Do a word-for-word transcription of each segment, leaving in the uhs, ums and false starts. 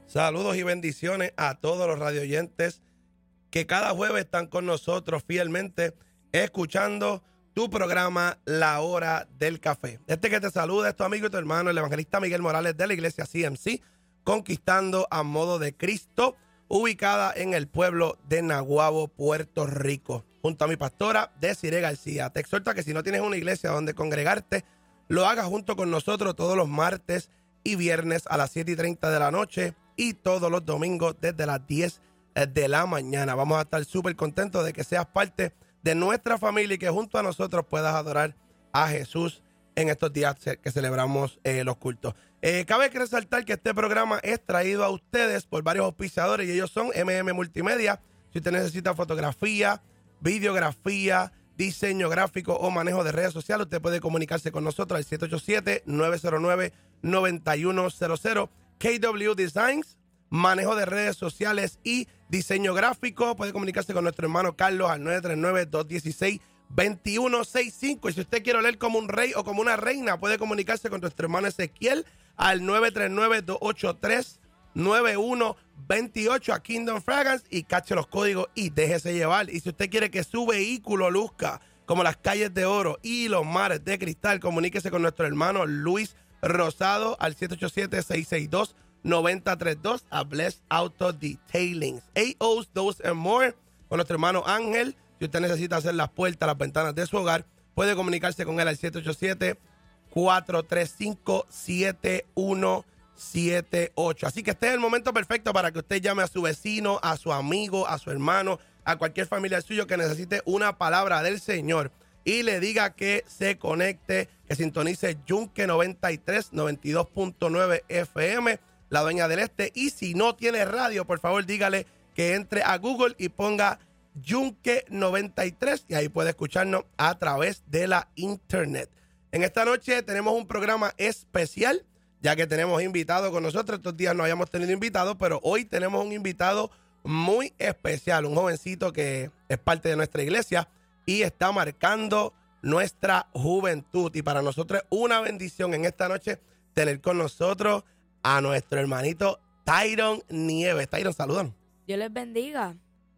Saludos y bendiciones a todos los radioyentes que cada jueves están con nosotros fielmente escuchando tu programa La Hora del Café. Este que te saluda es tu amigo y tu hermano, el evangelista Miguel Morales de la iglesia C M C, Conquistando a Modo de Cristo, ubicada en el pueblo de Naguabo, Puerto Rico, junto a mi pastora Desiree García. Te exhorto a que si no tienes una iglesia donde congregarte, lo hagas junto con nosotros todos los martes y viernes a las siete y treinta de la noche y todos los domingos desde las diez de la mañana. Vamos a estar súper contentos de que seas parte de nuestra familia y que junto a nosotros puedas adorar a Jesús en estos días que celebramos eh, los cultos. Eh, cabe resaltar que este programa es traído a ustedes por varios auspiciadores y ellos son M M Multimedia. Si usted necesita fotografía, videografía, diseño gráfico o manejo de redes sociales, usted puede comunicarse con nosotros al siete ocho siete, nueve cero nueve, nueve uno cero cero. K W Designs, manejo de redes sociales y diseño gráfico. Puede comunicarse con nuestro hermano Carlos al nueve tres nueve, dos uno seis, dos uno seis cinco. Y si usted quiere oler como un rey o como una reina, puede comunicarse con nuestro hermano Ezequiel al nueve tres nueve, dos ocho tres, nueve uno dos ocho a Kingdom Fragrance y cache los códigos y déjese llevar. Y si usted quiere que su vehículo luzca como las calles de oro y los mares de cristal, comuníquese con nuestro hermano Luis Rosado al siete ocho siete, seis seis dos, nueve cero tres dos a Bless Auto Detailing. A Os, Those and More con nuestro hermano Ángel. Si usted necesita hacer las puertas, las ventanas de su hogar, puede comunicarse con él al siete ocho siete, cuatro tres cinco, siete uno siete ocho. Así que este es el momento perfecto para que usted llame a su vecino, a su amigo, a su hermano, a cualquier familiar suyo que necesite una palabra del Señor y le diga que se conecte, que sintonice Yunque noventa y tres, noventa y dos punto nueve F M, la dueña del este. Y si no tiene radio, por favor dígale que entre a Google y ponga Yunque noventa y tres y ahí puede escucharnos a través de la internet. En esta noche tenemos un programa especial, ya que tenemos invitados con nosotros. Estos días no habíamos tenido invitados, pero hoy tenemos un invitado muy especial, un jovencito que es parte de nuestra iglesia y está marcando nuestra juventud. Y para nosotros es una bendición en esta noche tener con nosotros a nuestro hermanito Tyron Nieves. Tyron, saludan. Dios les bendiga.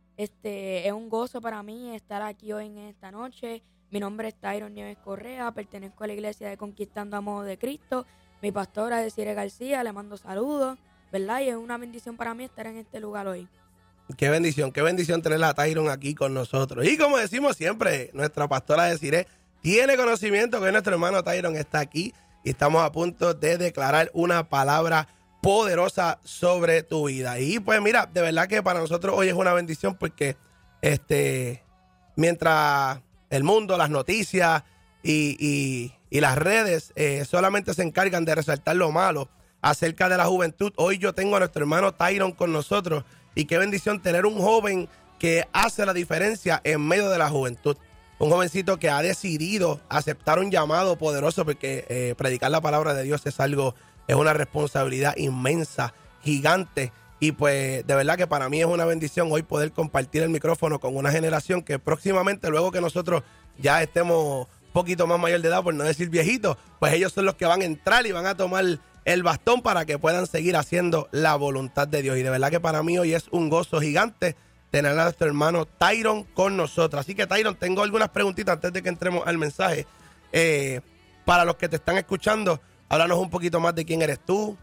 Este es un gozo para mí estar aquí hoy en esta noche. Mi nombre es Tyron Nieves Correa, pertenezco a la iglesia de Conquistando a Modo de Cristo. Mi pastora es Desiree García, le mando saludos, ¿verdad? Y es una bendición para mí estar en este lugar hoy. Qué bendición, qué bendición tener a Tyron aquí con nosotros. Y como decimos siempre, nuestra pastora Desiree tiene conocimiento que nuestro hermano Tyron está aquí y estamos a punto de declarar una palabra poderosa sobre tu vida. Y pues mira, de verdad que para nosotros hoy es una bendición porque este, mientras el mundo, las noticias y, y, y las redes eh, solamente se encargan de resaltar lo malo acerca de la juventud, hoy yo tengo a nuestro hermano Tyron con nosotros. Y qué bendición tener un joven que hace la diferencia en medio de la juventud. Un jovencito que ha decidido aceptar un llamado poderoso porque eh, predicar la palabra de Dios es algo, es una responsabilidad inmensa, gigante. Y pues de verdad que para mí es una bendición hoy poder compartir el micrófono con una generación que próximamente, luego que nosotros ya estemos un poquito más mayor de edad, por no decir viejitos, pues ellos son los que van a entrar y van a tomar el bastón para que puedan seguir haciendo la voluntad de Dios. Y de verdad que para mí hoy es un gozo gigante tener a nuestro hermano Tyron con nosotros. Así que Tyron, tengo algunas preguntitas antes de que entremos al mensaje. Eh, para los que te están escuchando, háblanos un poquito más de quién eres tú.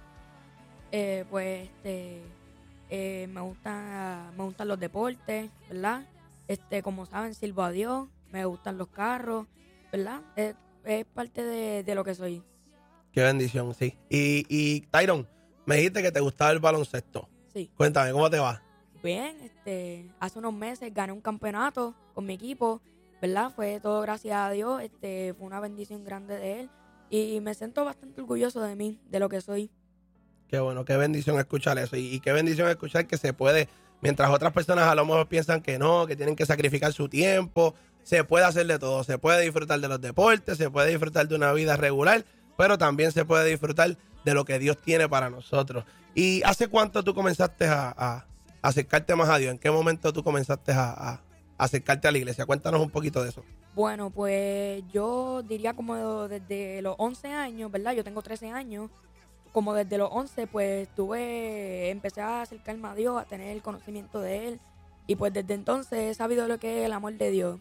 Eh, pues este, eh, me gusta, me gustan los deportes, ¿verdad? Este, como saben, sirvo a Dios, me gustan los carros, ¿verdad? Es, es parte de, de lo que soy. Qué bendición, sí. Y, y Tyron, me dijiste que te gustaba el baloncesto. Sí. Cuéntame, ¿cómo te va? Bien, este, hace unos meses gané un campeonato con mi equipo, ¿verdad? Fue todo gracias a Dios, este, fue una bendición grande de él y me siento bastante orgulloso de mí, de lo que soy. Qué bueno, qué bendición escuchar eso y, y qué bendición escuchar que se puede, mientras otras personas a lo mejor piensan que no, que tienen que sacrificar su tiempo, se puede hacer de todo, se puede disfrutar de los deportes, se puede disfrutar de una vida regular, pero también se puede disfrutar de lo que Dios tiene para nosotros. ¿Y hace cuánto tú comenzaste a, a acercarte más a Dios? ¿En qué momento tú comenzaste a, a acercarte a la iglesia? Cuéntanos un poquito de eso. Bueno, pues yo diría como desde los once años, ¿verdad? Yo tengo trece años. como desde los once, pues tuve, empecé a acercarme a Dios, a tener el conocimiento de Él. Y pues desde entonces he sabido lo que es el amor de Dios.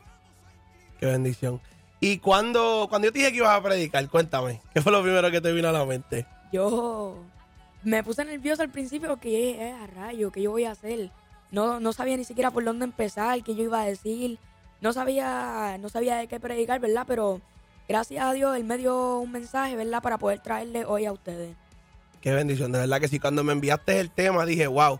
Qué bendición. Y cuando, cuando yo te dije que ibas a predicar, cuéntame, ¿qué fue lo primero que te vino a la mente? Yo me puse nerviosa al principio porque eh, a rayo, ¿qué yo voy a hacer? No, no sabía ni siquiera por dónde empezar, qué yo iba a decir. No sabía, no sabía de qué predicar, ¿verdad? Pero gracias a Dios Él me dio un mensaje, ¿verdad? Para poder traerle hoy a ustedes. Qué bendición, de verdad que sí. Cuando me enviaste el tema dije, wow,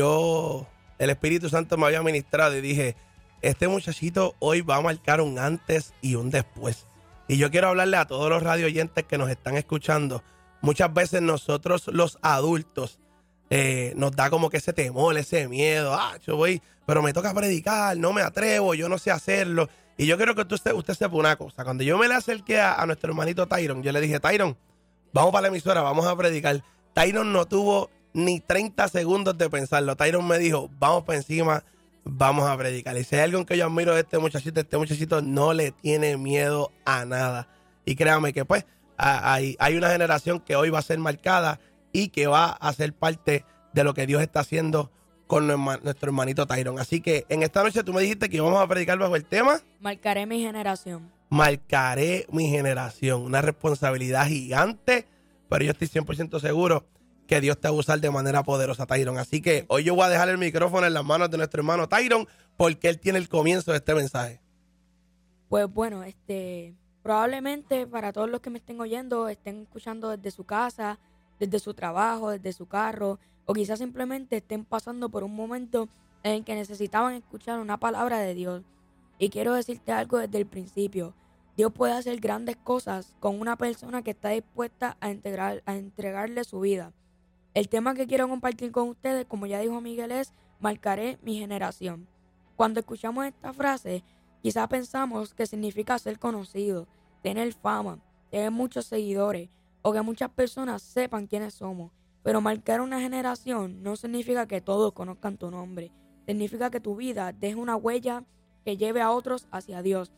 yo, el Espíritu Santo me había ministrado y dije, este muchachito hoy va a marcar un antes y un después. Y yo quiero hablarle a todos los radio oyentes que nos están escuchando. Muchas veces nosotros los adultos eh, nos da como que ese temor, ese miedo. Ah, yo voy, pero me toca predicar, no me atrevo, yo no sé hacerlo. Y yo quiero que usted, usted sepa una cosa. Cuando yo me le acerqué a, a nuestro hermanito Tyron, yo le dije, Tyron, vamos para la emisora, vamos a predicar. Tyron no tuvo ni treinta segundos de pensarlo. Tyron me dijo, vamos para encima, vamos a predicar. Y si hay algo en que yo admiro de este muchachito, este muchachito no le tiene miedo a nada. Y créame que pues hay, hay una generación que hoy va a ser marcada y que va a ser parte de lo que Dios está haciendo con nuestro hermanito Tyron. Así que en esta noche tú me dijiste que íbamos a predicar bajo el tema Marcaré mi generación. Marcaré mi generación. Una responsabilidad gigante, pero yo estoy cien por ciento seguro que Dios te va a usar de manera poderosa, Tyron. Así que hoy yo voy a dejar el micrófono en las manos de nuestro hermano Tyron porque él tiene el comienzo de este mensaje. Pues bueno, este, probablemente para todos los que me estén oyendo, estén escuchando desde su casa, desde su trabajo, desde su carro, o quizás simplemente estén pasando por un momento en que necesitaban escuchar una palabra de Dios. Y quiero decirte algo desde el principio. Dios puede hacer grandes cosas con una persona que está dispuesta a, integrar, a entregarle su vida. El tema que quiero compartir con ustedes, como ya dijo Miguel, es marcaré mi generación. Cuando escuchamos esta frase, quizás pensamos que significa ser conocido, tener fama, tener muchos seguidores o que muchas personas sepan quiénes somos. Pero marcar una generación no significa que todos conozcan tu nombre. Significa que tu vida deje una huella que lleve a otros hacia Dios.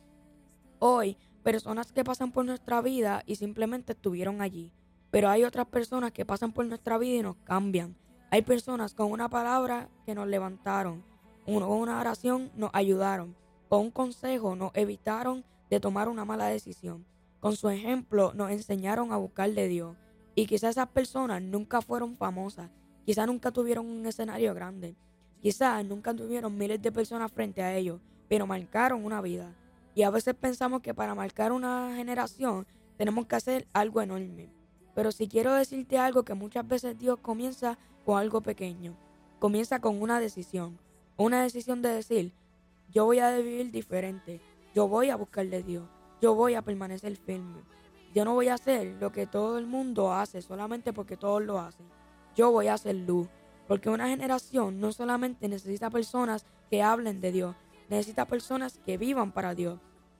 Hoy, personas que pasan por nuestra vida y simplemente estuvieron allí. Pero hay otras personas que pasan por nuestra vida y nos cambian. Hay personas con una palabra que nos levantaron, con una oración nos ayudaron, con un consejo nos evitaron de tomar una mala decisión. Con su ejemplo nos enseñaron a buscar de Dios. Y quizás esas personas nunca fueron famosas, quizás nunca tuvieron un escenario grande, quizás nunca tuvieron miles de personas frente a ellos, pero marcaron una vida. Y a veces pensamos que para marcar una generación tenemos que hacer algo enorme. Pero si quiero decirte algo, que muchas veces Dios comienza con algo pequeño. Comienza con una decisión. Una decisión de decir, yo voy a vivir diferente. Yo voy a buscar de Dios. Yo voy a permanecer firme. Yo no voy a hacer lo que todo el mundo hace solamente porque todos lo hacen. Yo voy a hacer luz. Porque una generación no solamente necesita personas que hablen de Dios. Necesita personas que vivan para Dios.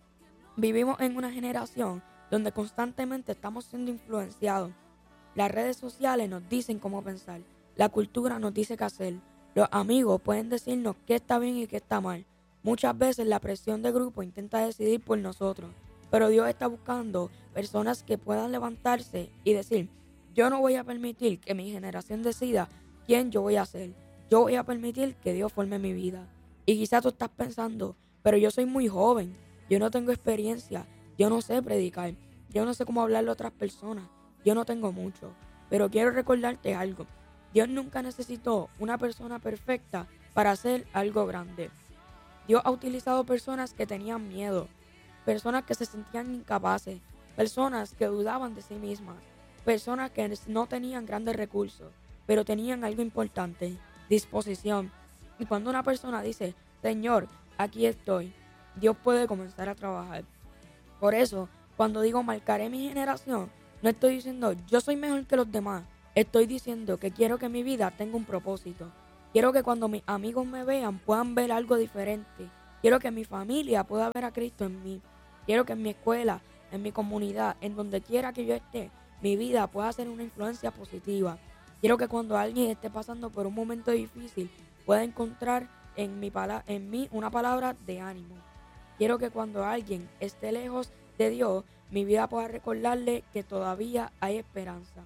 Vivimos en una generación donde constantemente estamos siendo influenciados. Las redes sociales nos dicen cómo pensar. La cultura nos dice qué hacer. Los amigos pueden decirnos qué está bien y qué está mal. Muchas veces la presión de grupo intenta decidir por nosotros. Pero Dios está buscando personas que puedan levantarse y decir, yo no voy a permitir que mi generación decida quién yo voy a ser. Yo voy a permitir que Dios forme mi vida. Y quizás tú estás pensando, pero yo soy muy joven, yo no tengo experiencia, yo no sé predicar, yo no sé cómo hablarle a otras personas, yo no tengo mucho. Pero quiero recordarte algo, Dios nunca necesitó una persona perfecta para hacer algo grande. Dios ha utilizado personas que tenían miedo, personas que se sentían incapaces, personas que dudaban de sí mismas, personas que no tenían grandes recursos, pero tenían algo importante, disposición. Y cuando una persona dice, Señor, aquí estoy, Dios puede comenzar a trabajar. Por eso, cuando digo marcaré mi generación, no estoy diciendo yo soy mejor que los demás. Estoy diciendo que quiero que mi vida tenga un propósito. Quiero que cuando mis amigos me vean puedan ver algo diferente. Quiero que mi familia pueda ver a Cristo en mí. Quiero que en mi escuela, en mi comunidad, en donde quiera que yo esté, mi vida pueda ser una influencia positiva. Quiero que cuando alguien esté pasando por un momento difícil, pueda encontrar en mi pala- en mí una palabra de ánimo. Quiero que cuando alguien esté lejos de Dios, mi vida pueda recordarle que todavía hay esperanza.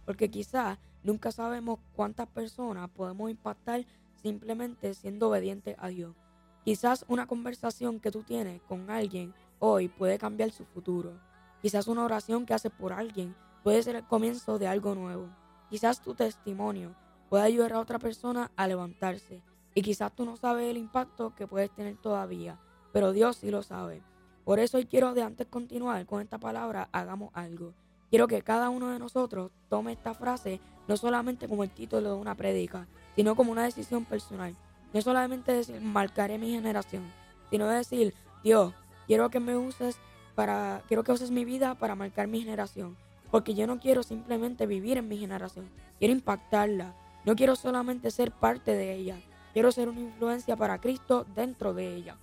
porque quizás nunca sabemos cuántas personas podemos impactar simplemente siendo obedientes a Dios. Quizás una conversación que tú tienes con alguien hoy puede cambiar su futuro. Quizás una oración que haces por alguien puede ser el comienzo de algo nuevo. Quizás tu testimonio puede ayudar a otra persona a levantarse. Y quizás tú no sabes el impacto que puedes tener todavía, pero Dios sí lo sabe. Por eso hoy quiero, de antes de continuar con esta palabra, hagamos algo. Quiero que cada uno de nosotros tome esta frase no solamente como el título de una prédica, sino como una decisión personal. No solamente decir, marcaré mi generación, sino decir, Dios, quiero que me uses para, quiero que uses mi vida para marcar mi generación. Porque yo no quiero simplemente vivir en mi generación, quiero impactarla. No quiero solamente ser parte de ella, quiero ser una influencia para Cristo dentro de ella.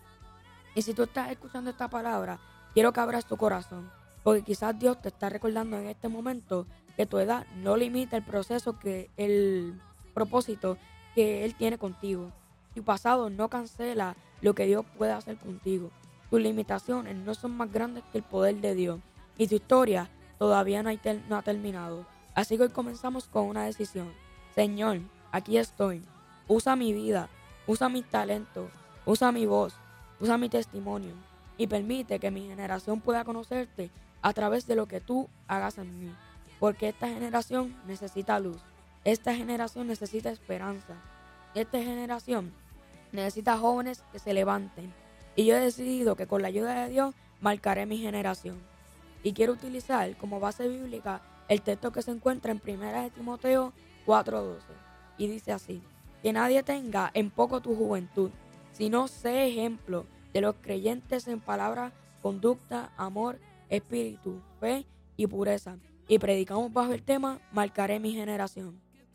Y si tú estás escuchando esta palabra, quiero que abras tu corazón, porque quizás Dios te está recordando en este momento que tu edad no limita el proceso, que el propósito que Él tiene contigo. Tu pasado no cancela lo que Dios puede hacer contigo. Tus limitaciones no son más grandes que el poder de Dios. Y tu historia todavía no, hay ter- no ha terminado. Así que hoy comenzamos con una decisión. Señor, aquí estoy. Usa mi vida, usa mis talentos, usa mi voz, usa mi testimonio. Y permite que mi generación pueda conocerte a través de lo que tú hagas en mí. Porque esta generación necesita luz. Esta generación necesita esperanza. Esta generación necesita jóvenes que se levanten. Y yo he decidido que con la ayuda de Dios marcaré mi generación. Y quiero utilizar como base bíblica el texto que se encuentra en primera de Timoteo cuatro doce. Y dice así: que nadie tenga en poco tu juventud, sino sé ejemplo de los creyentes en palabra, conducta, amor, espíritu, fe y pureza. Y predicamos bajo el tema marcaré mi generación.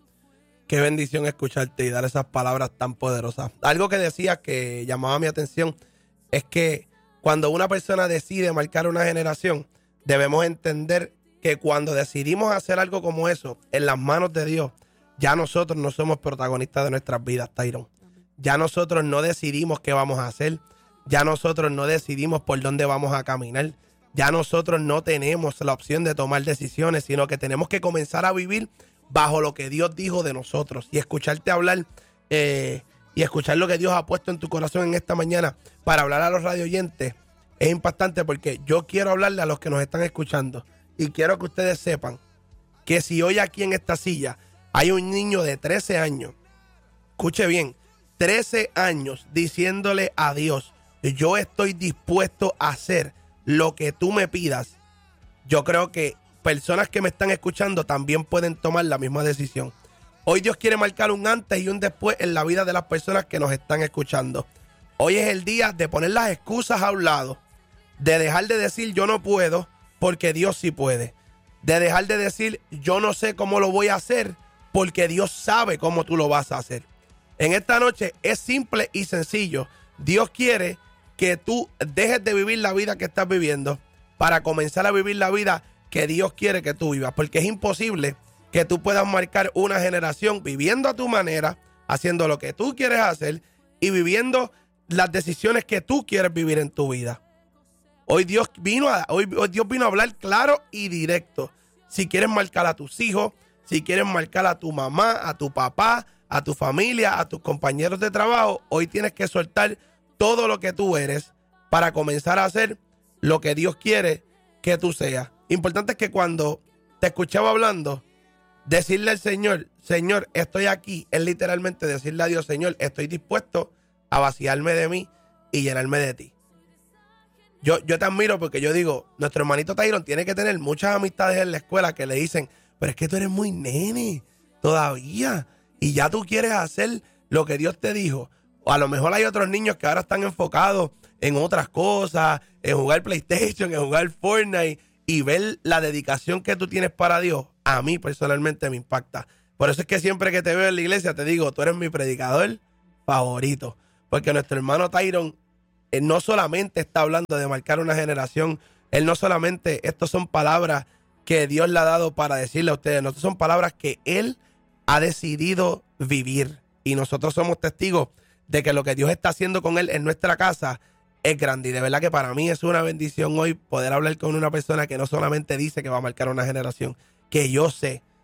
Qué bendición escucharte y dar esas palabras tan poderosas. Algo que decías que llamaba mi atención es que cuando una persona decide marcar una generación, debemos entender que cuando decidimos hacer algo como eso en las manos de Dios, ya nosotros no somos protagonistas de nuestras vidas, Tyron. Ya nosotros no decidimos qué vamos a hacer. Ya nosotros no decidimos por dónde vamos a caminar. Ya nosotros no tenemos la opción de tomar decisiones, sino que tenemos que comenzar a vivir bajo lo que Dios dijo de nosotros y escucharte hablar eh, y escuchar lo que Dios ha puesto en tu corazón en esta mañana para hablar a los radioyentes es impactante, porque yo quiero hablarle a los que nos están escuchando y quiero que ustedes sepan que si hoy aquí en esta silla hay un niño de trece años, escuche bien, trece años diciéndole a Dios, yo estoy dispuesto a hacer lo que tú me pidas, yo creo que personas que me están escuchando también pueden tomar la misma decisión. Hoy Dios quiere marcar un antes y un después en la vida de las personas que nos están escuchando. Hoy es el día de poner las excusas a un lado, de dejar de decir yo no puedo porque Dios sí puede, de dejar de decir yo no sé cómo lo voy a hacer porque Dios sabe cómo tú lo vas a hacer. En esta noche es simple y sencillo. Dios quiere que tú dejes de vivir la vida que estás viviendo para comenzar a vivir la vida que Dios quiere que tú vivas, porque es imposible que tú puedas marcar una generación viviendo a tu manera, haciendo lo que tú quieres hacer y viviendo las decisiones que tú quieres vivir en tu vida. Hoy Dios vino a, hoy, hoy Dios vino a hablar claro y directo. Si quieres marcar a tus hijos, si quieres marcar a tu mamá, a tu papá, a tu familia, a tus compañeros de trabajo, hoy tienes que soltar todo lo que tú eres para comenzar a hacer lo que Dios quiere que tú seas. Importante es que cuando te escuchaba hablando, decirle al Señor, Señor, estoy aquí, es literalmente decirle a Dios, Señor, estoy dispuesto a vaciarme de mí y llenarme de ti. Yo, yo te admiro porque yo digo, nuestro hermanito Tyron tiene que tener muchas amistades en la escuela que le dicen, pero es que tú eres muy nene todavía y ya tú quieres hacer lo que Dios te dijo. O a lo mejor hay otros niños que ahora están enfocados en otras cosas, en jugar PlayStation, en jugar Fortnite, y ver la dedicación que tú tienes para Dios, a mí personalmente me impacta. Por eso es que siempre que te veo en la iglesia te digo, tú eres mi predicador favorito. Porque nuestro hermano Tyron, él no solamente está hablando de marcar una generación, él no solamente, estas son palabras que Dios le ha dado para decirle a ustedes, no, estas son palabras que él ha decidido vivir. Y nosotros somos testigos de que lo que Dios está haciendo con él en nuestra casa es grande. Y de verdad que para mí es una bendición hoy poder hablar con una persona que no solamente dice que va a marcar una generación, que yo sé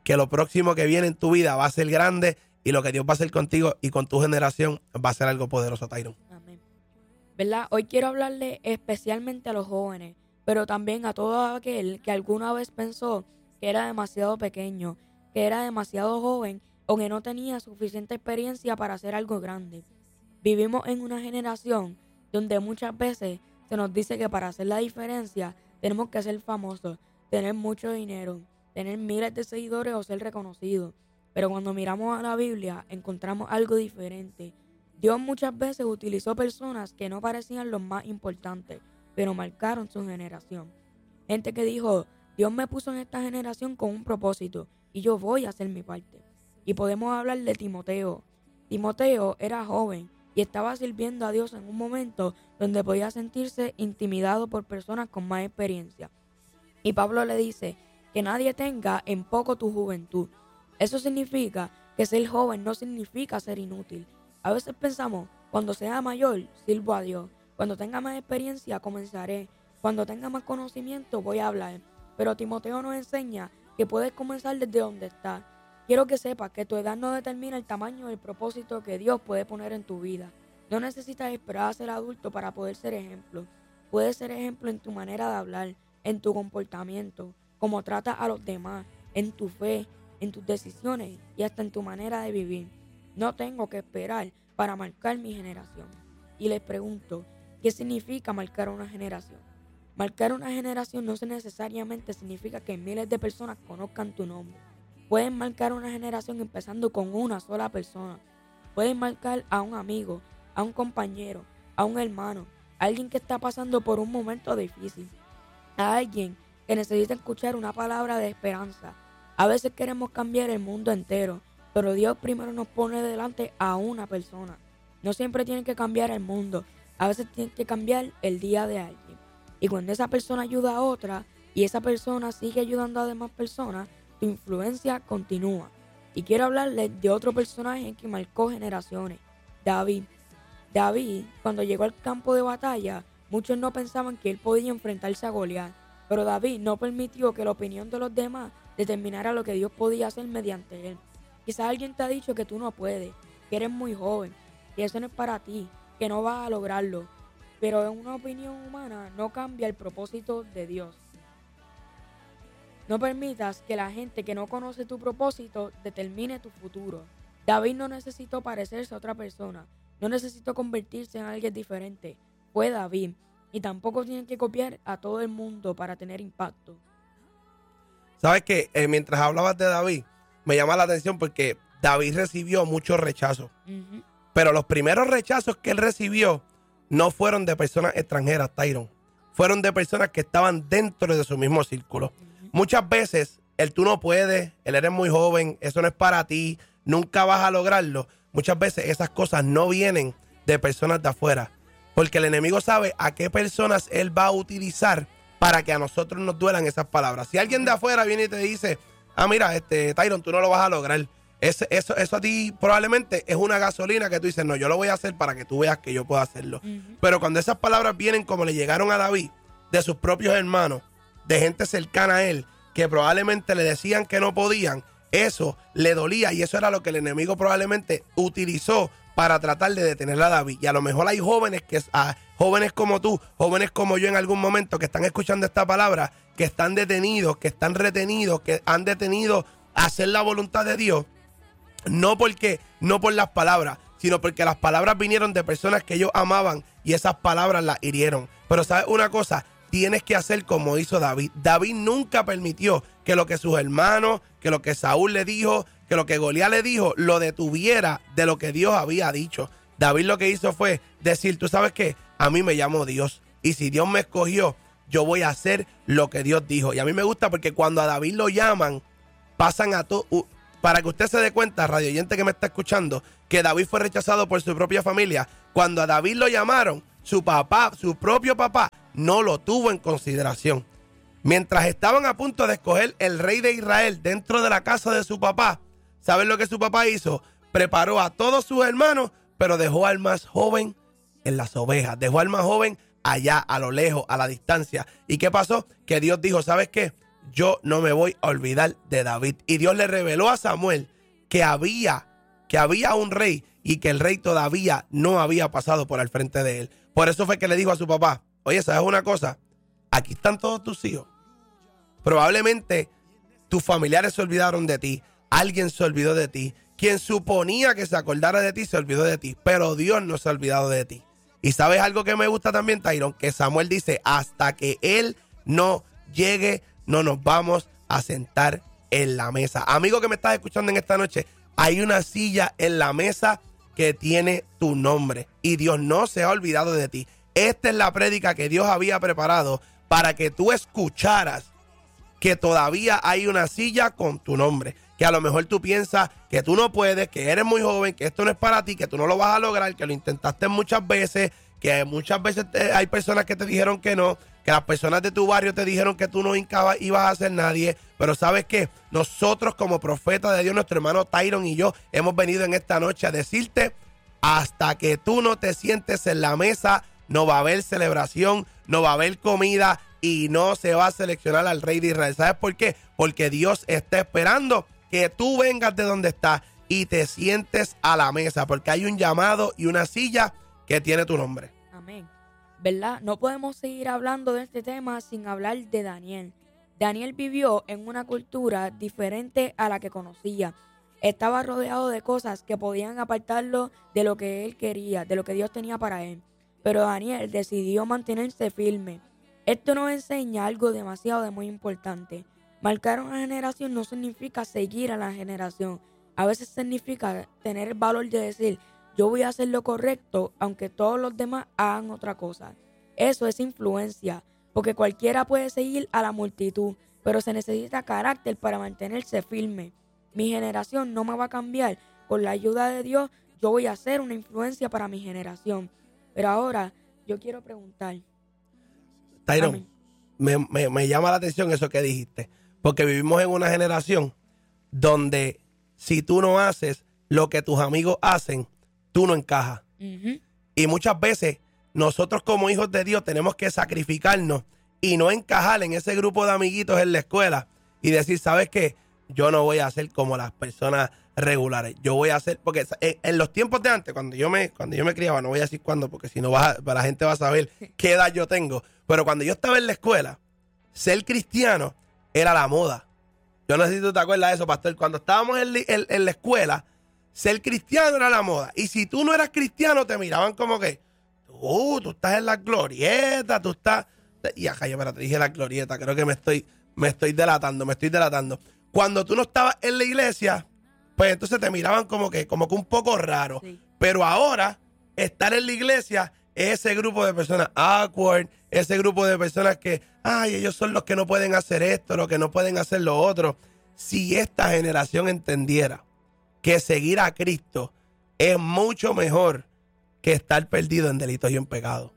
que lo próximo que viene en tu vida va a ser grande y lo que Dios va a hacer contigo y con tu generación va a ser algo poderoso, Tyron. Amén. ¿Verdad? Hoy quiero hablarle especialmente a los jóvenes, pero también a todo aquel que alguna vez pensó que era demasiado pequeño, que era demasiado joven o que no tenía suficiente experiencia para hacer algo grande. Vivimos en una generación donde muchas veces se nos dice que para hacer la diferencia tenemos que ser famosos, tener mucho dinero, tener miles de seguidores o ser reconocidos. Pero cuando miramos a la Biblia encontramos algo diferente. Dios muchas veces utilizó personas que no parecían los más importantes, pero marcaron su generación. Gente que dijo, Dios me puso en esta generación con un propósito y yo voy a hacer mi parte. Y podemos hablar de Timoteo. Timoteo era joven y estaba sirviendo a Dios en un momento donde podía sentirse intimidado por personas con más experiencia. Y Pablo le dice que nadie tenga en poco tu juventud. Eso significa que ser joven no significa ser inútil. A veces pensamos, cuando sea mayor, sirvo a Dios. Cuando tenga más experiencia, comenzaré. Cuando tenga más conocimiento, voy a hablar. Pero Timoteo nos enseña que puedes comenzar desde donde estás. Quiero que sepas que tu edad no determina el tamaño del propósito que Dios puede poner en tu vida. No necesitas esperar a ser adulto para poder ser ejemplo. Puedes ser ejemplo en tu manera de hablar, en tu comportamiento, cómo tratas a los demás, en tu fe, en tus decisiones y hasta en tu manera de vivir. No tengo que esperar para marcar mi generación. Y les pregunto, ¿qué significa marcar una generación? Marcar una generación no necesariamente significa que miles de personas conozcan tu nombre. Pueden marcar una generación empezando con una sola persona. Pueden marcar a un amigo, a un compañero, a un hermano, a alguien que está pasando por un momento difícil, a alguien que necesita escuchar una palabra de esperanza. A veces queremos cambiar el mundo entero, pero Dios primero nos pone delante a una persona. No siempre tiene que cambiar el mundo, a veces tiene que cambiar el día de alguien. Y cuando esa persona ayuda a otra y esa persona sigue ayudando a demás personas, tu influencia continúa. Y quiero hablarles de otro personaje que marcó generaciones, David. David, cuando llegó al campo de batalla, muchos no pensaban que él podía enfrentarse a Goliat, pero David no permitió que la opinión de los demás determinara lo que Dios podía hacer mediante él. Quizás alguien te ha dicho que tú no puedes, que eres muy joven, que eso no es para ti, que no vas a lograrlo, pero en una opinión humana no cambia el propósito de Dios. No permitas que la gente que no conoce tu propósito determine tu futuro. David no necesitó parecerse a otra persona, no necesitó convertirse en alguien diferente. Fue David, y tampoco tienen que copiar a todo el mundo para tener impacto. ¿Sabes qué? Eh, mientras hablabas de David, me llama la atención porque David recibió muchos rechazos. Uh-huh. Pero los primeros rechazos que él recibió no fueron de personas extranjeras, Tyron. Fueron de personas que estaban dentro de su mismo círculo. Uh-huh. Muchas veces, el tú no puedes, el eres muy joven, eso no es para ti, nunca vas a lograrlo. Muchas veces esas cosas no vienen de personas de afuera. Porque el enemigo sabe a qué personas él va a utilizar para que a nosotros nos duelan esas palabras. Si alguien de afuera viene y te dice, ah, mira, este Tyron, tú no lo vas a lograr. Ese, eso, eso a ti probablemente es una gasolina que tú dices, no, yo lo voy a hacer para que tú veas que yo puedo hacerlo. Uh-huh. Pero cuando esas palabras vienen como le llegaron a David, de sus propios hermanos, de gente cercana a él, que probablemente le decían que no podían, eso le dolía y eso era lo que el enemigo probablemente utilizó para tratar de detener a David. Y a lo mejor hay jóvenes que a jóvenes como tú, jóvenes como yo en algún momento que están escuchando esta palabra, que están detenidos, que están retenidos, que han detenido a hacer la voluntad de Dios, no porque, no por las palabras, sino porque las palabras vinieron de personas que ellos amaban y esas palabras las hirieron. Pero ¿sabes una cosa? Tienes que hacer como hizo David. David nunca permitió que lo que sus hermanos, que lo que Saúl le dijo, que lo que Goliat le dijo, lo detuviera de lo que Dios había dicho. David lo que hizo fue decir, ¿tú sabes qué? A mí me llamó Dios. Y si Dios me escogió, yo voy a hacer lo que Dios dijo. Y a mí me gusta porque cuando a David lo llaman, pasan a todo... Uh, para que usted se dé cuenta, radio oyente que me está escuchando, que David fue rechazado por su propia familia. Cuando a David lo llamaron, su papá, su propio papá, no lo tuvo en consideración. Mientras estaban a punto de escoger el rey de Israel dentro de la casa de su papá, ¿saben lo que su papá hizo? Preparó a todos sus hermanos, pero dejó al más joven en las ovejas. Dejó al más joven allá, a lo lejos, a la distancia. ¿Y qué pasó? Que Dios dijo, ¿sabes qué? yo no me voy a olvidar de David. Y Dios le reveló a Samuel que había, que había un rey y que el rey todavía no había pasado por el frente de él. Por eso fue que le dijo a su papá, oye, ¿sabes una cosa? Aquí están todos tus hijos. Probablemente tus familiares se olvidaron de ti. Alguien se olvidó de ti. Quien suponía que se acordara de ti se olvidó de ti. Pero Dios no se ha olvidado de ti. Y ¿sabes algo que me gusta también, Tyrone? Que Samuel dice, hasta que él no llegue, no nos vamos a sentar en la mesa. Amigo que me estás escuchando en esta noche, hay una silla en la mesa que tiene tu nombre. Y Dios no se ha olvidado de ti. Esta es la prédica que Dios había preparado para que tú escucharas que todavía hay una silla con tu nombre. Que a lo mejor tú piensas que tú no puedes, que eres muy joven, que esto no es para ti, que tú no lo vas a lograr, que lo intentaste muchas veces, que muchas veces te, hay personas que te dijeron que no, que las personas de tu barrio te dijeron que tú no ibas a ser nadie. Pero ¿sabes qué? Nosotros como profetas de Dios, nuestro hermano Tyrone y yo, hemos venido en esta noche a decirte, hasta que tú no te sientes en la mesa, no va a haber celebración, no va a haber comida y no se va a seleccionar al rey de Israel. ¿Sabes por qué? Porque Dios está esperando que tú vengas de donde estás y te sientes a la mesa, porque hay un llamado y una silla que tiene tu nombre. Amén. ¿Verdad? No podemos seguir hablando de este tema sin hablar de Daniel. Daniel vivió en una cultura diferente a la que conocía. Estaba rodeado de cosas que podían apartarlo de lo que él quería, de lo que Dios tenía para él. Pero Daniel decidió mantenerse firme. Esto nos enseña algo demasiado de muy importante. Marcar una generación no significa seguir a la generación. A veces significa tener el valor de decir, yo voy a hacer lo correcto aunque todos los demás hagan otra cosa. Eso es influencia, porque cualquiera puede seguir a la multitud, pero se necesita carácter para mantenerse firme. Mi generación no me va a cambiar. Con la ayuda de Dios, yo voy a ser una influencia para mi generación. Pero ahora, yo quiero preguntar. Tyrone, me, me, me llama la atención eso que dijiste, porque vivimos en una generación donde si tú no haces lo que tus amigos hacen, tú no encajas. Uh-huh. Y muchas veces nosotros como hijos de Dios tenemos que sacrificarnos y no encajar en ese grupo de amiguitos en la escuela y decir, ¿sabes qué? Yo no voy a ser como las personas regulares. Yo voy a hacer, porque en, en los tiempos de antes, cuando yo me cuando yo me criaba, no voy a decir cuándo, porque si no va, la gente va a saber qué edad yo tengo. Pero cuando yo estaba en la escuela, ser cristiano era la moda. Yo no sé si tú te acuerdas de eso, pastor. Cuando estábamos en, en, en la escuela, ser cristiano era la moda. Y si tú no eras cristiano, te miraban como que, uh, tú estás en la glorieta, tú estás... Y acá yo, espérate, dije la glorieta, creo que me estoy, me estoy delatando, me estoy delatando. Cuando tú no estabas en la iglesia, pues entonces te miraban como que, como que un poco raro. Sí. Pero ahora, estar en la iglesia es ese grupo de personas awkward, ese grupo de personas que, ay, ellos son los que no pueden hacer esto, los que no pueden hacer lo otro. Si esta generación entendiera que seguir a Cristo es mucho mejor que estar perdido en delitos y en pecado.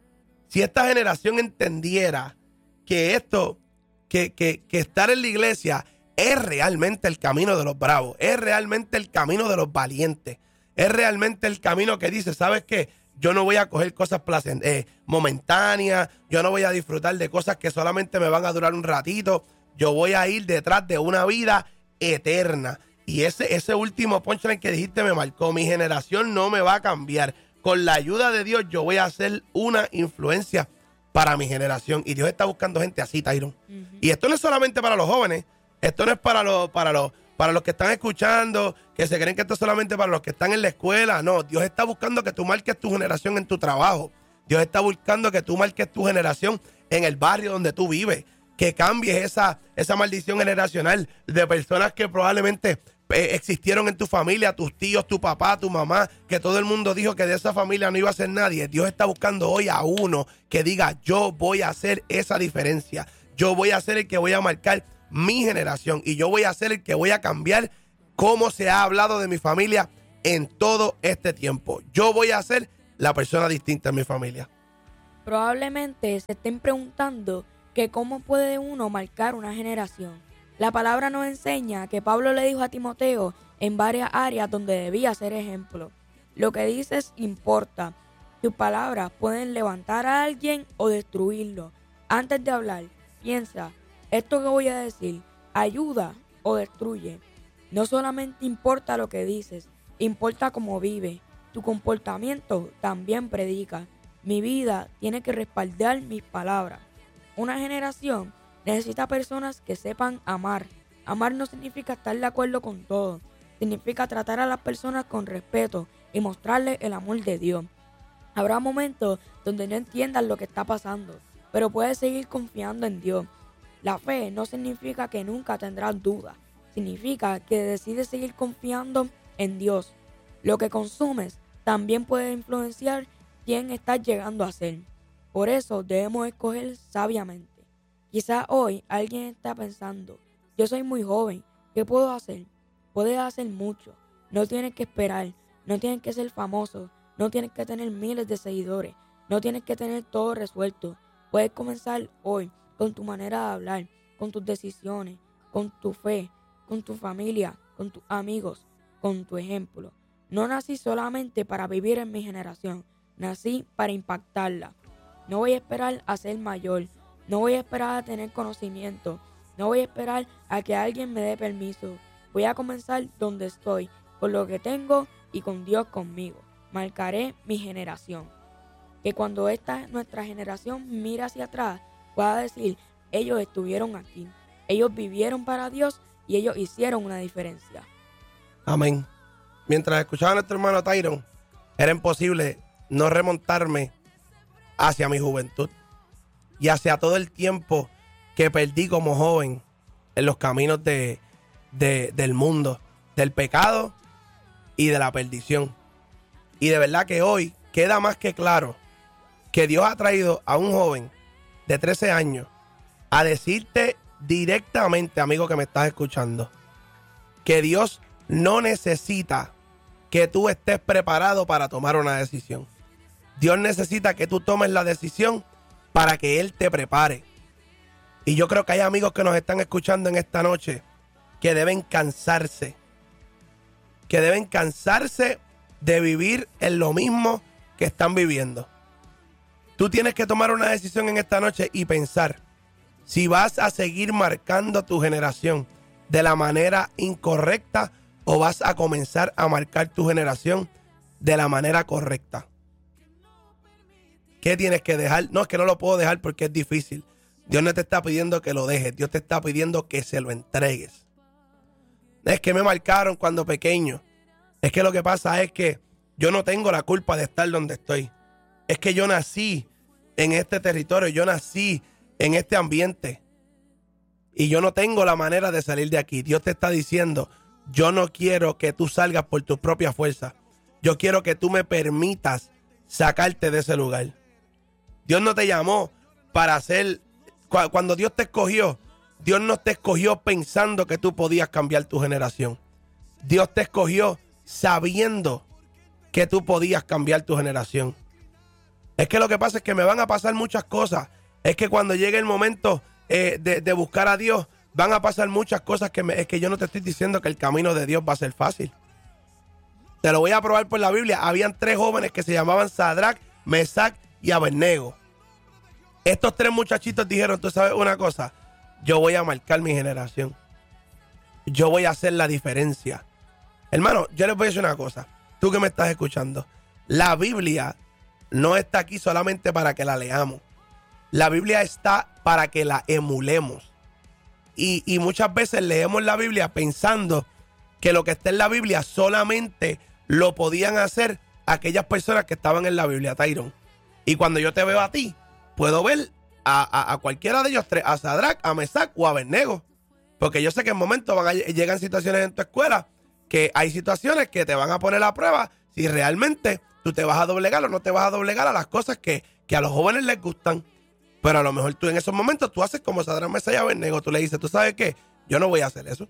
Si esta generación entendiera que esto, que, que, que estar en la iglesia es realmente el camino de los bravos, es realmente el camino de los valientes, es realmente el camino que dice, ¿sabes qué? Yo no voy a coger cosas placent- eh, momentáneas, yo no voy a disfrutar de cosas que solamente me van a durar un ratito, yo voy a ir detrás de una vida eterna. Y ese, ese último punchline que dijiste me marcó, mi generación no me va a cambiar. Con la ayuda de Dios yo voy a ser una influencia para mi generación. Y Dios está buscando gente así, Tyrone. Uh-huh. Y esto no es solamente para los jóvenes, esto no es para los, para los, para los que están escuchando, que se creen que esto es solamente para los que están en la escuela. No, Dios está buscando que tú marques tu generación en tu trabajo. Dios está buscando que tú marques tu generación en el barrio donde tú vives. Que cambies esa, esa maldición generacional de personas que probablemente eh, existieron en tu familia, tus tíos, tu papá, tu mamá, que todo el mundo dijo que de esa familia no iba a ser nadie. Dios está buscando hoy a uno que diga, yo voy a hacer esa diferencia. Yo voy a ser el que voy a marcar mi generación y yo voy a ser el que voy a cambiar cómo se ha hablado de mi familia en todo este tiempo. Yo voy a ser la persona distinta en mi familia. Probablemente se estén preguntando que cómo puede uno marcar una generación. La palabra nos enseña que Pablo le dijo a Timoteo en varias áreas donde debía ser ejemplo. Lo que dices importa. Tus palabras pueden levantar a alguien o destruirlo. Antes de hablar, piensa, Esto que voy a decir ayuda o destruye. No solamente importa lo que dices, importa cómo vives. Tu comportamiento también predica. Mi vida tiene que respaldar mis palabras. Una generación necesita personas que sepan amar. Amar no significa estar de acuerdo con todo. Significa tratar a las personas con respeto y mostrarles el amor de Dios. Habrá momentos donde no entiendas lo que está pasando, pero puedes seguir confiando en Dios. La fe no significa que nunca tendrás dudas. Significa que decides seguir confiando en Dios. Lo que consumes también puede influenciar quién estás llegando a ser. Por eso debemos escoger sabiamente. Quizás hoy alguien está pensando, yo soy muy joven, ¿qué puedo hacer? Puedes hacer mucho. No tienes que esperar, no tienes que ser famoso, no tienes que tener miles de seguidores, no tienes que tener todo resuelto. Puedes comenzar hoy con tu manera de hablar, con tus decisiones, con tu fe, con tu familia, con tus amigos, con tu ejemplo. No nací solamente para vivir en mi generación, nací para impactarla. No voy a esperar a ser mayor, no voy a esperar a tener conocimiento, no voy a esperar a que alguien me dé permiso. Voy a comenzar donde estoy, con lo que tengo y con Dios conmigo. Marcaré mi generación. Que cuando esta nuestra generación mira hacia atrás, pueda decir, ellos estuvieron aquí, ellos vivieron para Dios y ellos hicieron una diferencia. Amén. Mientras escuchaba a nuestro hermano Tyron, era imposible no remontarme hacia mi juventud y hacia todo el tiempo que perdí como joven en los caminos de, de, del mundo, del pecado y de la perdición. Y de verdad que hoy queda más que claro que Dios ha traído a un joven de trece años a decirte directamente, amigo que me estás escuchando, que Dios no necesita que tú estés preparado para tomar una decisión. Dios necesita que tú tomes la decisión para que Él te prepare. Y yo creo que hay amigos que nos están escuchando en esta noche que deben cansarse, que deben cansarse de vivir en lo mismo que están viviendo. Tú tienes que tomar una decisión en esta noche y pensar si vas a seguir marcando tu generación de la manera incorrecta o vas a comenzar a marcar tu generación de la manera correcta. ¿Qué tienes que dejar? No, es que no lo puedo dejar porque es difícil. Dios no te está pidiendo que lo dejes, Dios te está pidiendo que se lo entregues. Es que me marcaron cuando pequeño. Es que lo que pasa es que yo no tengo la culpa de estar donde estoy. Es que yo nací en este territorio, yo nací en este ambiente y yo no tengo la manera de salir de aquí. Dios te está diciendo, yo no quiero que tú salgas por tu propia fuerza. Yo quiero que tú me permitas sacarte de ese lugar. Dios no te llamó para hacer, cuando Dios te escogió, Dios no te escogió pensando que tú podías cambiar tu generación. Dios te escogió sabiendo que tú podías cambiar tu generación. Es que lo que pasa es que me van a pasar muchas cosas. Es que cuando llegue el momento eh, de, de buscar a Dios, van a pasar muchas cosas que me, es que yo no te estoy diciendo que el camino de Dios va a ser fácil. Te lo voy a probar por la Biblia. Habían tres jóvenes que se llamaban Sadrac, Mesac y Abednego. Estos tres muchachitos dijeron, tú sabes una cosa, yo voy a marcar mi generación. Yo voy a hacer la diferencia. Hermano, yo les voy a decir una cosa. Tú que me estás escuchando, la Biblia no está aquí solamente para que la leamos. La Biblia está para que la emulemos. Y, y muchas veces leemos la Biblia pensando que lo que está en la Biblia solamente lo podían hacer aquellas personas que estaban en la Biblia, Tyron. Y cuando yo te veo a ti, puedo ver a, a, a cualquiera de ellos tres, a Sadrac, a Mesac o a Abednego. Porque yo sé que en momentos van a, llegan situaciones en tu escuela que hay situaciones que te van a poner a prueba si realmente tú te vas a doblegar o no te vas a doblegar a las cosas que, que a los jóvenes les gustan. Pero a lo mejor tú en esos momentos tú haces como Sadrac, Mesac y Abednego. Tú le dices, ¿tú sabes qué? Yo no voy a hacer eso.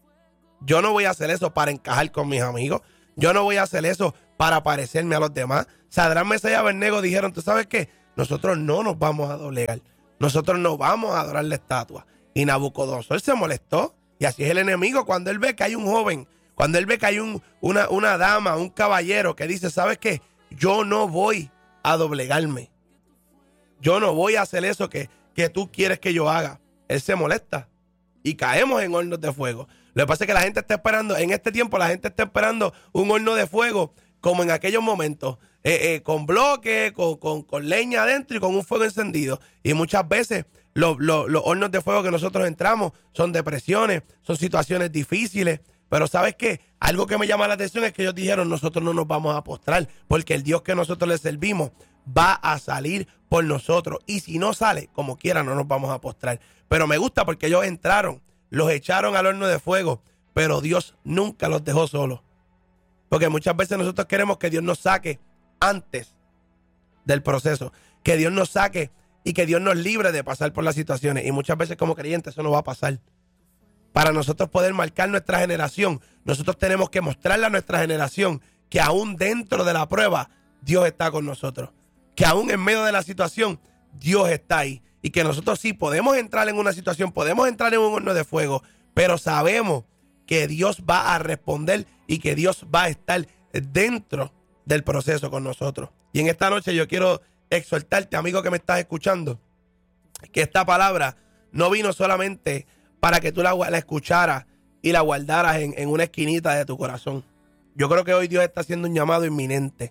Yo no voy a hacer eso para encajar con mis amigos. Yo no voy a hacer eso para parecerme a los demás. Sadrac, Mesac y Abednego dijeron, ¿tú sabes qué? Nosotros no nos vamos a doblegar. Nosotros no vamos a adorar la estatua. Y Nabucodonosor se molestó. Y así es el enemigo cuando él ve que hay un joven, cuando él ve que hay un, una, una dama, un caballero que dice, ¿sabes qué? Yo no voy a doblegarme. Yo no voy a hacer eso que, que tú quieres que yo haga. Él se molesta y caemos en hornos de fuego. Lo que pasa es que la gente está esperando, en este tiempo la gente está esperando un horno de fuego como en aquellos momentos, eh, eh, con bloques, con, con, con leña adentro y con un fuego encendido. Y muchas veces los, los, los hornos de fuego que nosotros entramos son depresiones, son situaciones difíciles. Pero ¿sabes qué? Algo que me llama la atención es que ellos dijeron, nosotros no nos vamos a postrar, porque el Dios que nosotros le servimos va a salir por nosotros. Y si no sale, como quiera, no nos vamos a postrar. Pero me gusta porque ellos entraron, los echaron al horno de fuego, pero Dios nunca los dejó solos. Porque muchas veces nosotros queremos que Dios nos saque antes del proceso, que Dios nos saque y que Dios nos libre de pasar por las situaciones. Y muchas veces como creyentes eso no va a pasar. Para nosotros poder marcar nuestra generación, nosotros tenemos que mostrarle a nuestra generación que aún dentro de la prueba, Dios está con nosotros. Que aún en medio de la situación, Dios está ahí. Y que nosotros sí podemos entrar en una situación, podemos entrar en un horno de fuego, pero sabemos que Dios va a responder y que Dios va a estar dentro del proceso con nosotros. Y en esta noche yo quiero exhortarte, amigo que me estás escuchando, que esta palabra no vino solamente para que tú la, la escucharas y la guardaras en, en una esquinita de tu corazón. Yo creo que hoy Dios está haciendo un llamado inminente.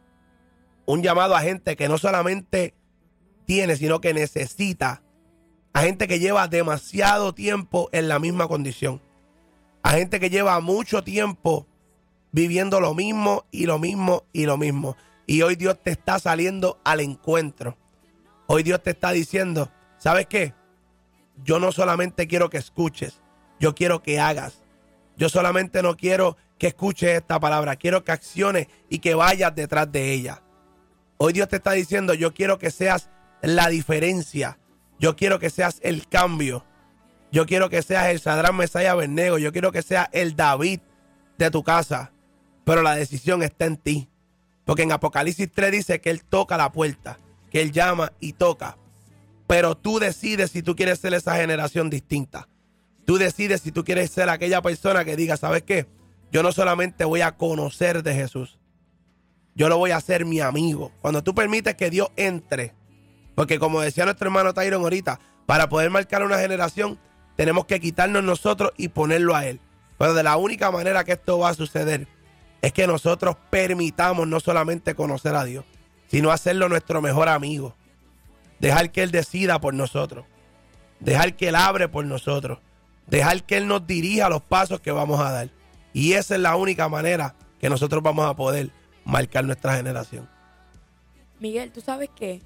Un llamado a gente que no solamente tiene, sino que necesita. A gente que lleva demasiado tiempo en la misma condición. A gente que lleva mucho tiempo viviendo lo mismo y lo mismo y lo mismo. Y hoy Dios te está saliendo al encuentro. Hoy Dios te está diciendo, ¿sabes qué? Yo no solamente quiero que escuches, yo quiero que hagas. Yo solamente no quiero que escuches esta palabra, quiero que acciones y que vayas detrás de ella. Hoy Dios te está diciendo, yo quiero que seas la diferencia. Yo quiero que seas el cambio. Yo quiero que seas el Sadrach, Mesach y Abednego. Yo quiero que seas el David de tu casa. Pero la decisión está en ti. Porque en Apocalipsis tres dice que Él toca la puerta, que Él llama y toca. Pero tú decides si tú quieres ser esa generación distinta. Tú decides si tú quieres ser aquella persona que diga, ¿sabes qué? Yo no solamente voy a conocer de Jesús, yo lo voy a hacer mi amigo. Cuando tú permites que Dios entre, porque como decía nuestro hermano Tyron ahorita, para poder marcar una generación, tenemos que quitarnos nosotros y ponerlo a Él. Pero de la única manera que esto va a suceder es que nosotros permitamos no solamente conocer a Dios, sino hacerlo nuestro mejor amigo. Dejar que Él decida por nosotros. Dejar que Él abre por nosotros. Dejar que Él nos dirija los pasos que vamos a dar. Y esa es la única manera que nosotros vamos a poder marcar nuestra generación. Miguel, ¿tú sabes qué?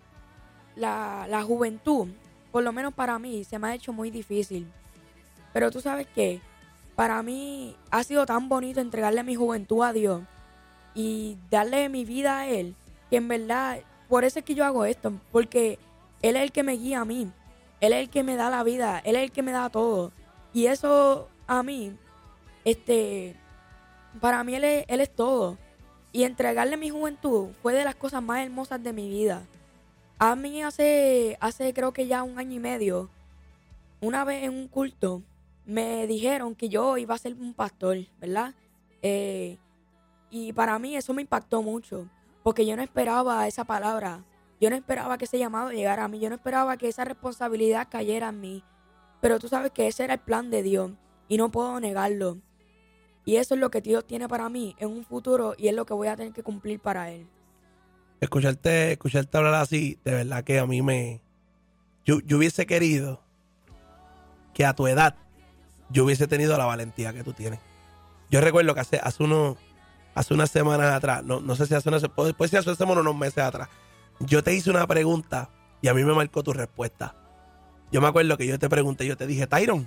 La, la juventud, por lo menos para mí, se me ha hecho muy difícil. Pero tú sabes qué? Para mí ha sido tan bonito entregarle mi juventud a Dios y darle mi vida a Él, que en verdad, por eso es que yo hago esto, porque Él es el que me guía a mí. Él es el que me da la vida, Él es el que me da todo. Y eso a mí, este, para mí Él es, él es todo. Y entregarle mi juventud fue de las cosas más hermosas de mi vida. A mí hace, hace creo que ya un año y medio, una vez en un culto, me dijeron que yo iba a ser un pastor, ¿verdad? Eh, y para mí eso me impactó mucho, porque yo no esperaba esa palabra. Yo no esperaba que ese llamado llegara a mí. Yo no esperaba que esa responsabilidad cayera en mí. Pero tú sabes que ese era el plan de Dios y no puedo negarlo. Y eso es lo que Dios tiene para mí en un futuro y es lo que voy a tener que cumplir para Él. Escucharte, escucharte hablar así, de verdad que a mí me... Yo, yo hubiese querido que a tu edad yo hubiese tenido la valentía que tú tienes. Yo recuerdo que hace, hace, uno, hace unas semanas atrás, no, no sé si hace unas semanas, puede ser hace semanas o unos meses atrás, yo te hice una pregunta y a mí me marcó tu respuesta. Yo me acuerdo que yo te pregunté, yo te dije, Tyron,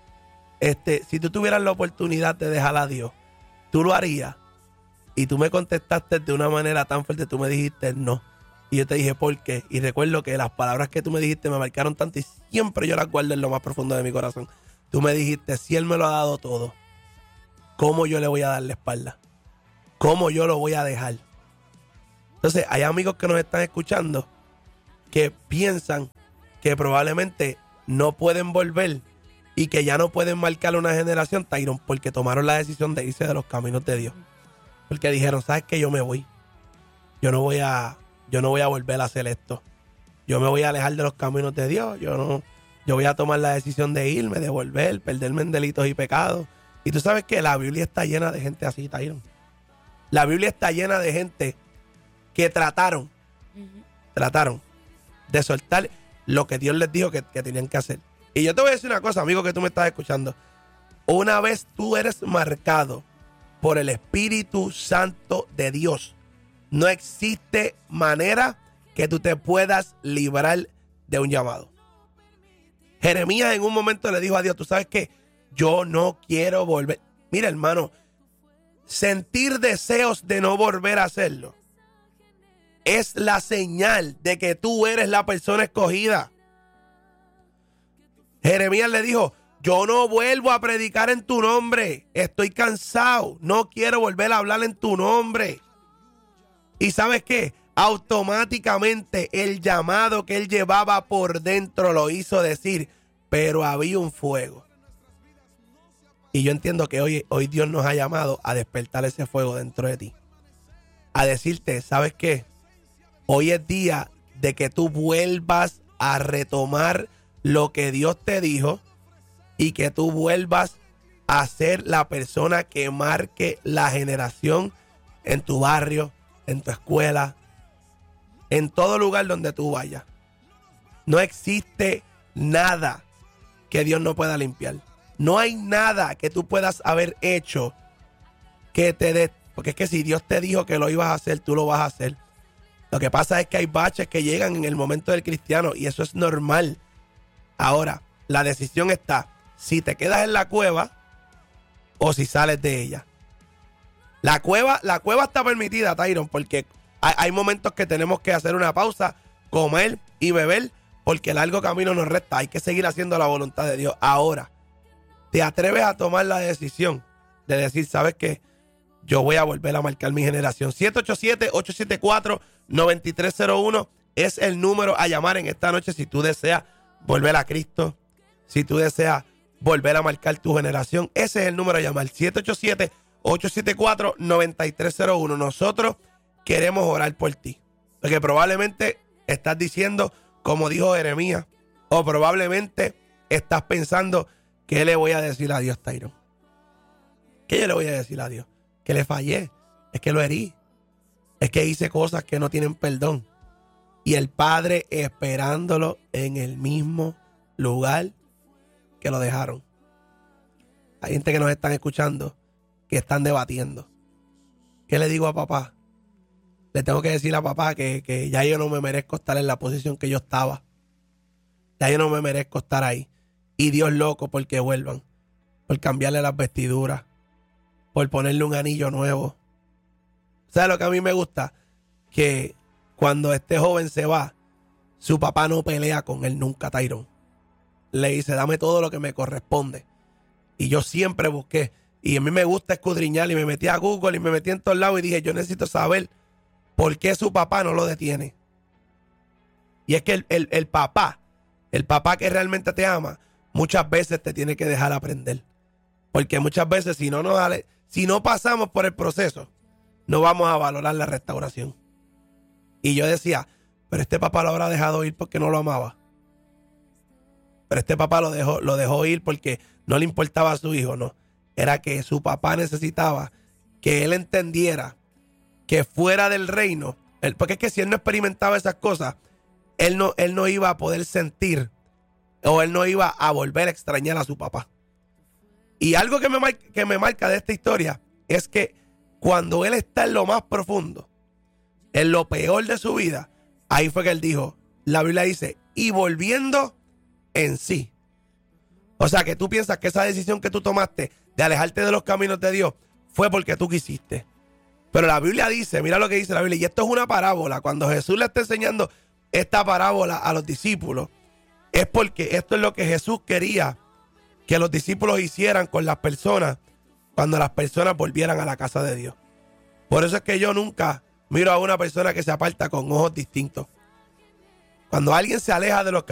este, si tú tuvieras la oportunidad de dejar a Dios, ¿tú lo harías? Y tú me contestaste de una manera tan fuerte, tú me dijiste no. Y yo te dije, ¿por qué? Y recuerdo que las palabras que tú me dijiste me marcaron tanto y siempre yo las guardo en lo más profundo de mi corazón. Tú me dijiste, si Él me lo ha dado todo, ¿cómo yo le voy a dar la espalda? ¿Cómo yo lo voy a dejar? Entonces, hay amigos que nos están escuchando que piensan que probablemente no pueden volver y que ya no pueden marcar una generación, Tyron, porque tomaron la decisión de irse de los caminos de Dios. Porque dijeron, ¿sabes qué? Yo me voy. Yo no voy a, yo no voy a volver a hacer esto. Yo me voy a alejar de los caminos de Dios. Yo no, yo voy a tomar la decisión de irme, de volver, perderme en delitos y pecados. Y tú sabes que la Biblia está llena de gente así, Tyron. La Biblia está llena de gente que trataron, uh-huh. trataron de soltar lo que Dios les dijo que, que tenían que hacer. Y yo te voy a decir una cosa, amigo, que tú me estás escuchando. Una vez tú eres marcado por el Espíritu Santo de Dios, no existe manera que tú te puedas librar de un llamado. Jeremías en un momento le dijo a Dios, tú sabes que yo no quiero volver. Mira, hermano, sentir deseos de no volver a hacerlo es la señal de que tú eres la persona escogida. Jeremías le dijo, yo no vuelvo a predicar en tu nombre. Estoy cansado. No quiero volver a hablar en tu nombre. ¿Y sabes qué? Automáticamente el llamado que él llevaba por dentro lo hizo decir, pero había un fuego. Y yo entiendo que hoy, hoy Dios nos ha llamado a despertar ese fuego dentro de ti. A decirte, ¿sabes qué? Hoy es día de que tú vuelvas a retomar lo que Dios te dijo y que tú vuelvas a ser la persona que marque la generación en tu barrio, en tu escuela, en todo lugar donde tú vayas. No existe nada que Dios no pueda limpiar. No hay nada que tú puedas haber hecho que te dé, porque es que si Dios te dijo que lo ibas a hacer, tú lo vas a hacer. Lo que pasa es que hay baches que llegan en el momento del cristiano y eso es normal. Ahora, la decisión está si te quedas en la cueva o si sales de ella. La cueva, la cueva está permitida, Tyron, porque hay, hay momentos que tenemos que hacer una pausa, comer y beber, porque el largo camino nos resta. Hay que seguir haciendo la voluntad de Dios. Ahora, te atreves a tomar la decisión de decir, ¿sabes qué? Yo voy a volver a marcar mi generación. siete ocho siete, ocho siete cuatro, nueve tres cero uno es el número a llamar en esta noche si tú deseas volver a Cristo, si tú deseas volver a marcar tu generación. Ese es el número a llamar, siete ocho siete, ocho siete cuatro, nueve tres cero uno. Nosotros queremos orar por ti, porque probablemente estás diciendo, como dijo Jeremías, o probablemente estás pensando, ¿qué le voy a decir a Dios, Tyron? ¿Qué yo le voy a decir a Dios? Que le fallé, es que lo herí, es que hice cosas que no tienen perdón. Y el Padre esperándolo en el mismo lugar que lo dejaron. Hay gente que nos están escuchando, que están debatiendo. ¿Qué le digo a papá? Le tengo que decir a papá que, que ya yo no me merezco estar en la posición que yo estaba. Ya yo no me merezco estar ahí. Y Dios loco porque vuelvan, por cambiarle las vestiduras, por ponerle un anillo nuevo. ¿Sabes lo que a mí me gusta? Que cuando este joven se va, su papá no pelea con él nunca, Tyron. Le dice, dame todo lo que me corresponde. Y yo siempre busqué. Y a mí me gusta escudriñar y me metí a Google y me metí en todos lados y dije, yo necesito saber por qué su papá no lo detiene. Y es que el, el, el papá, el papá que realmente te ama, muchas veces te tiene que dejar aprender. Porque muchas veces si no, nos, si no pasamos por el proceso, no vamos a valorar la restauración. Y yo decía, pero este papá lo habrá dejado ir porque no lo amaba. Pero este papá lo dejó, lo dejó ir porque no le importaba a su hijo, no. Era que su papá necesitaba que él entendiera que fuera del reino, él, porque es que si él no experimentaba esas cosas, él no, él no iba a poder sentir o él no iba a volver a extrañar a su papá. Y algo que me, mar, que me marca de esta historia es que cuando él está en lo más profundo, en lo peor de su vida, ahí fue que él dijo, la Biblia dice, y volviendo en sí. O sea, que tú piensas que esa decisión que tú tomaste de alejarte de los caminos de Dios fue porque tú quisiste. Pero la Biblia dice, mira lo que dice la Biblia, y esto es una parábola. Cuando Jesús le está enseñando esta parábola a los discípulos, es porque esto es lo que Jesús quería que los discípulos hicieran con las personas cuando las personas volvieran a la casa de Dios. Por eso es que yo nunca miro a una persona que se aparta con ojos distintos. Cuando alguien se aleja de los